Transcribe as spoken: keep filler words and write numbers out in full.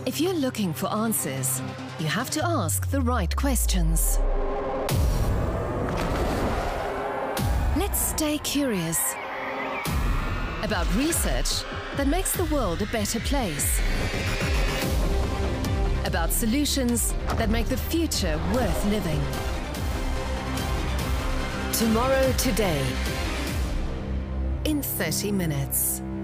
If you're looking for answers, you have to ask the right questions. Let's stay curious about research that makes the world a better place. About solutions that make the future worth living. Tomorrow Today in thirty minutes.